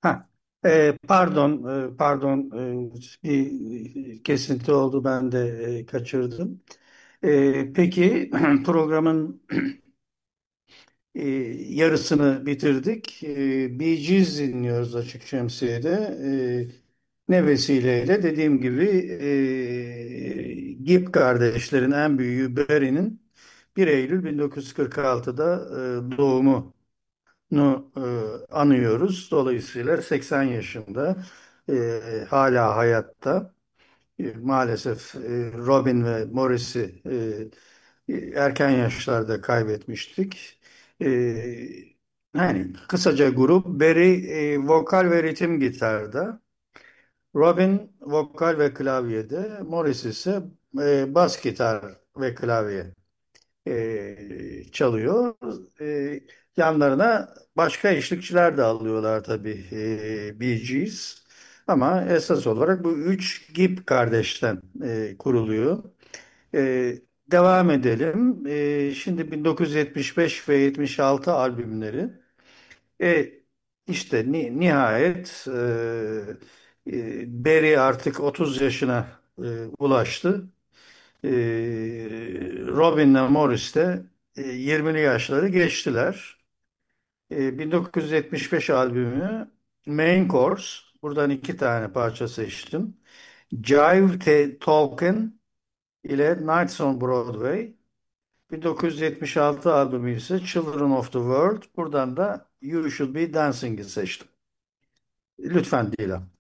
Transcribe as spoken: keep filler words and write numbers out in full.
Ha, e, pardon, e, pardon, e, bir kesinti oldu, ben de e, kaçırdım. E, peki programın e, yarısını bitirdik. E, Bee Gees dinliyoruz Açık Şemsiye'de. E, ne vesileyle dediğim gibi e, Gibb kardeşlerin en büyüğü Barry'nin bir Eylül bin dokuz yüz kırk altıda e, doğumu nu e, anıyoruz. Dolayısıyla seksen yaşında, e, hala hayatta. E, maalesef e, Robin ve Morris'i e, erken yaşlarda kaybetmiştik. E, yani kısaca grup Barry e, vokal ve ritim gitarda, Robin vokal ve klavyede, Morris ise e, bas gitar ve klavye e, çalıyor. E, yanlarına başka eşlikçiler de alıyorlar tabii, e, Bee Gees. Ama esas olarak bu üç Gibb kardeşten e, kuruluyor. E, devam edelim. E, şimdi bin dokuz yüz yetmiş beş ve yetmiş altı albümleri. E, işte ni- nihayet e, e, Barry artık otuz yaşına e, ulaştı. Ee, Robin'le Morris de e, yirmili yaşları geçtiler. Ee, bin dokuz yüz yetmiş beş albümü Main Course. Buradan iki tane parça seçtim. Jive Te- Talkin ile Nights on Broadway. bin dokuz yüz yetmiş altı albümü ise Children of the World. Buradan da You Should Be Dancing'i seçtim. Lütfen Dila.